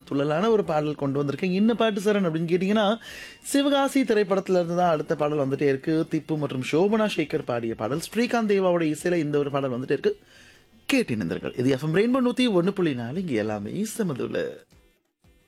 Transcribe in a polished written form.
துள்ளலான ஒரு பாடல் கொண்டு வந்திருக்கேன். என்ன பாட்டு சரண் அப்படின்னு கேட்டிங்கன்னா, சிவகாசி திரைப்படத்துல இருந்து தான் அடுத்த பாடல் வந்துட்டே இருக்கு. திப்பு மற்றும் சோபனா சேகர் பாடிய பாடல். ஸ்ரீகாந்த் தேவாவோட இசையில இந்த ஒரு பாடல் வந்துட்டே இருக்கு. கேட்டு இணைந்தீர்கள். இது எஃப்எம் ரெயின்போ 101.4 இங்க எல்லாமே சமதுல.